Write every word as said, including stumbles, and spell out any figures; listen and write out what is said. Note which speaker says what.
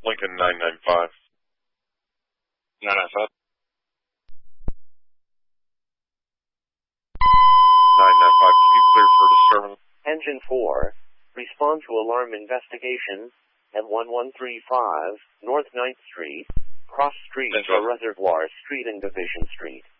Speaker 1: Lincoln nine nine five.
Speaker 2: nine nine five.
Speaker 1: nine nine five, can you clear for disturbance?
Speaker 3: Engine four, respond to alarm investigation at one one three five North ninth Street, cross streets
Speaker 1: Central.
Speaker 3: or Reservoir Street and Division Street.